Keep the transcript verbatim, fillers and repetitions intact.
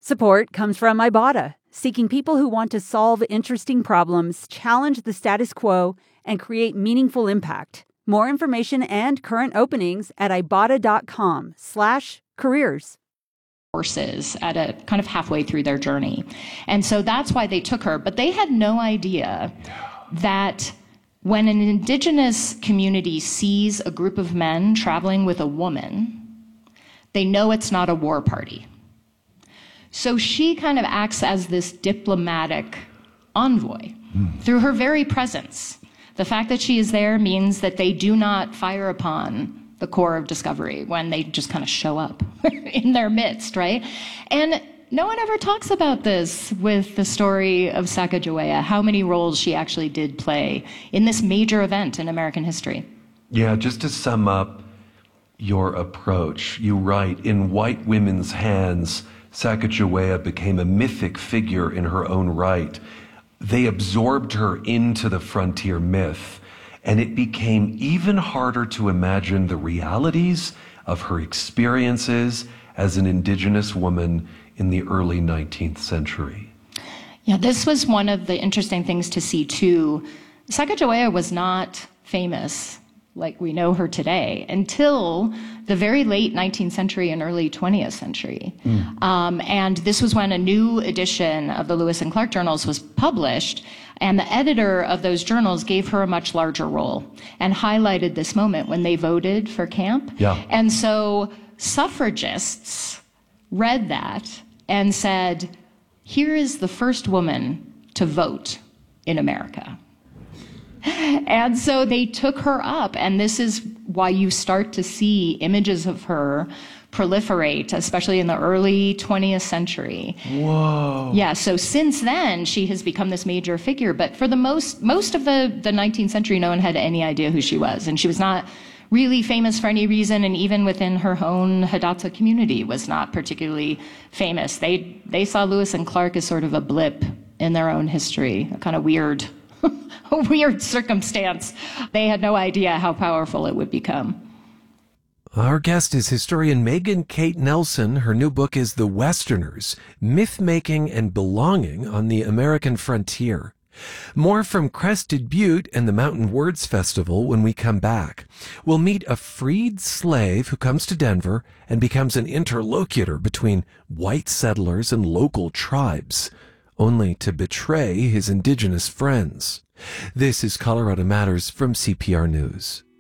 Support comes from Ibotta, seeking people who want to solve interesting problems, challenge the status quo, and create meaningful impact. More information and current openings at ibotta.com slash careers. Horses at a kind of halfway through their journey. And so that's why they took her. But they had no idea that when an indigenous community sees a group of men traveling with a woman, they know it's not a war party. So she kind of acts as this diplomatic envoy mm. through her very presence. The fact that she is there means that they do not fire upon the Corps of Discovery when they just kind of show up in their midst, right? And no one ever talks about this with the story of Sacagawea, how many roles she actually did play in this major event in American history. Yeah, just to sum up your approach, you write, in white women's hands, Sacagawea became a mythic figure in her own right. They absorbed her into the frontier myth, and it became even harder to imagine the realities of her experiences as an indigenous woman in the early nineteenth century. Yeah, this was one of the interesting things to see too. Sacagawea was not famous like we know her today until the very late nineteenth century and early twentieth century. Mm. Um, and this was when a new edition of the Lewis and Clark journals was published, and the editor of those journals gave her a much larger role and highlighted this moment when they voted for Camp. Yeah. And so suffragists read that and said, here is the first woman to vote in America. And so they took her up, and this is why you start to see images of her proliferate, especially in the early twentieth century. Whoa. Yeah, so since then, she has become this major figure, but for the most most of the, the nineteenth century, no one had any idea who she was, and she was not really famous for any reason, and even within her own Hidatsa community was not particularly famous. They, they saw Lewis and Clark as sort of a blip in their own history, a kind of weird a weird circumstance. They had no idea how powerful it would become. Our guest is historian Megan Kate Nelson. Her new book is The Westerners, Myth-Making and Belonging on the American Frontier. More from Crested Butte and the Mountain Words Festival when we come back. We'll meet a freed slave who comes to Denver and becomes an interlocutor between white settlers and local tribes, only to betray his indigenous friends. This is Colorado Matters from C P R News.